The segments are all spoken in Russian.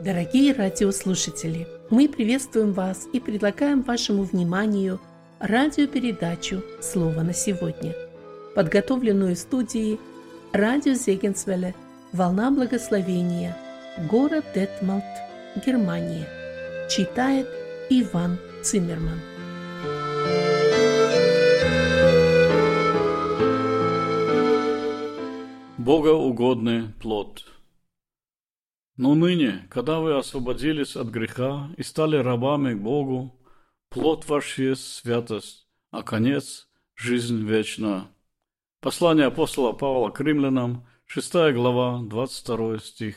Дорогие радиослушатели, мы приветствуем вас и предлагаем вашему вниманию радиопередачу «Слово на сегодня», подготовленную в студии радио Зегенсвелле «Волна благословения», город Детмалт, Германия. Читает Иван Циммерман. Богоугодный плод. Но ныне, когда вы освободились от греха и стали рабами к Богу, плод ваш есть святость, а конец – жизнь вечная. Послание апостола Павла к римлянам, 6 глава, 22 стих.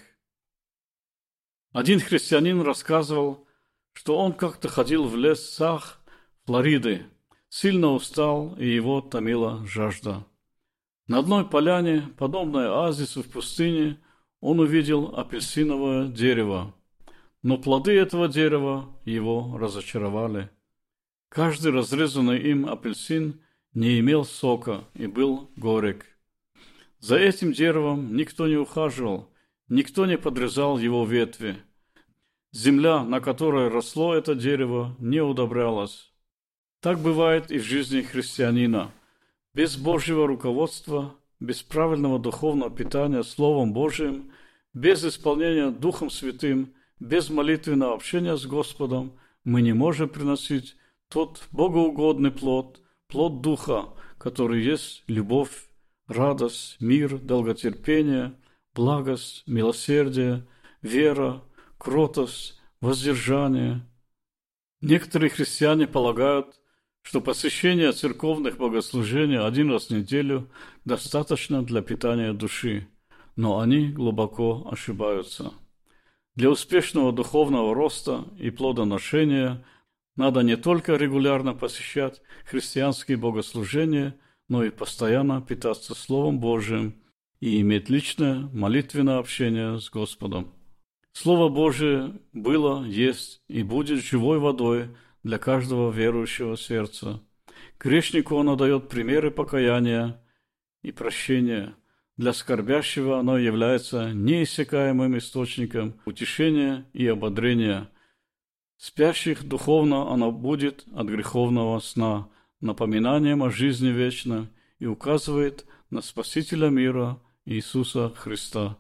Один христианин рассказывал, что он как-то ходил в лесах Флориды, сильно устал и его томила жажда. На одной поляне, подобной оазису в пустыне, он увидел апельсиновое дерево, но плоды этого дерева его разочаровали. Каждый разрезанный им апельсин не имел сока и был горек. За этим деревом никто не ухаживал, никто не подрезал его ветви. Земля, на которой росло это дерево, не удобрялась. Так бывает и в жизни христианина. Без Божьего руководства, без правильного духовного питания Словом Божиим, без исполнения Духом Святым, без молитвенного общения с Господом мы не можем приносить тот богоугодный плод, плод Духа, который есть любовь, радость, мир, долготерпение, благость, милосердие, вера, кротость, воздержание. Некоторые христиане полагают, что посещение церковных богослужений один раз в неделю достаточно для питания души, но они глубоко ошибаются. Для успешного духовного роста и плодоношения надо не только регулярно посещать христианские богослужения, но и постоянно питаться Словом Божиим и иметь личное молитвенное общение с Господом. Слово Божие было, есть и будет живой водой для каждого верующего сердца. Грешнику оно дает примеры покаяния и прощения. Для скорбящего оно является неиссякаемым источником утешения и ободрения. Спящих духовно оно будет от греховного сна, напоминанием о жизни вечной и указывает на Спасителя мира Иисуса Христа.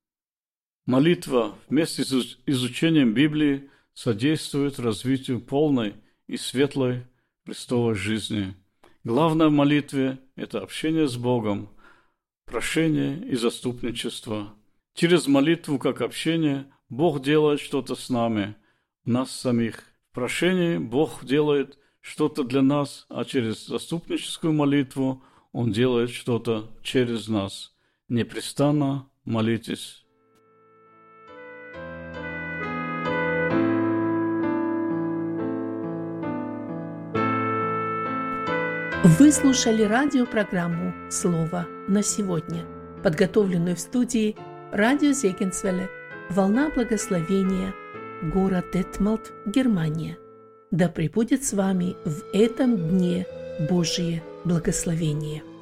Молитва вместе с изучением Библии содействует развитию полной и светлой Христовой жизни. Главное в молитве – это общение с Богом, прошение и заступничество. Через молитву, как общение, Бог делает что-то с нами, в нас самих. В прошении Бог делает что-то для нас, а через заступническую молитву Он делает что-то через нас. Непрестанно молитесь. Вы слушали радиопрограмму «Слово на сегодня», подготовленную в студии радио Зегенсвелле «Волна благословения», город Детмалт, Германия. Да пребудет с вами в этом дне Божие благословение.